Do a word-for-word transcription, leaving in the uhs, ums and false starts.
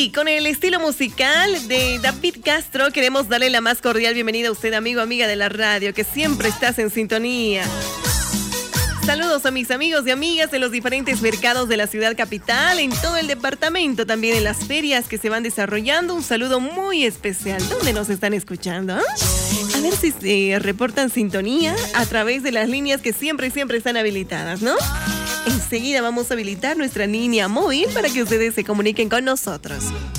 Sí, con el estilo musical de David Castro queremos darle la más cordial bienvenida a usted, amigo, amiga de la radio, que siempre estás en sintonía. Saludos a mis amigos y amigas en los diferentes mercados de la ciudad capital, en todo el departamento, también en las ferias que se van desarrollando. Un saludo muy especial. ¿Dónde nos están escuchando? A ver si se reportan sintonía a través de las líneas que siempre, siempre están habilitadas, ¿no? Enseguida vamos a habilitar nuestra línea móvil para que ustedes se comuniquen con nosotros.